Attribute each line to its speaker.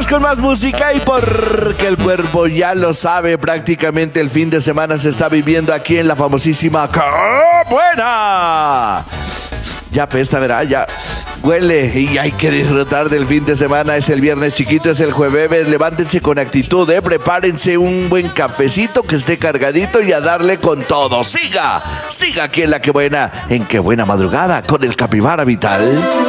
Speaker 1: Vamos con más música y porque el cuerpo ya lo sabe, prácticamente el fin de semana se está viviendo aquí en la famosísima ¡Qué buena! Ya apesta, ¿verdad? Ya huele y hay que disfrutar del fin de semana. Es el viernes chiquito, es el jueves. Levántense con actitud, prepárense un buen cafecito que esté cargadito y a darle con todo. Siga aquí en la Qué Buena, en Qué Buena Madrugada con el Capibara Vital.